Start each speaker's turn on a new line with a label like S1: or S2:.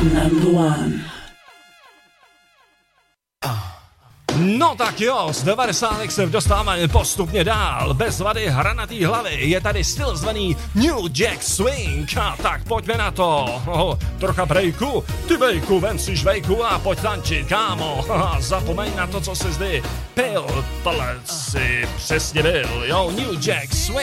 S1: Number one.
S2: No tak jo, z 90. se dostáváme postupně dál. Bez vady hranatý hlavy je tady styl zvaný New Jack Swing. A tak pojďme na to. Trocha breaku, ty bejku, vem si žvejku a pojď tančit, kámo. Zapomeň na to, co jsi zdy pil, tohle si přesně byl. Jo, New Jack Swing.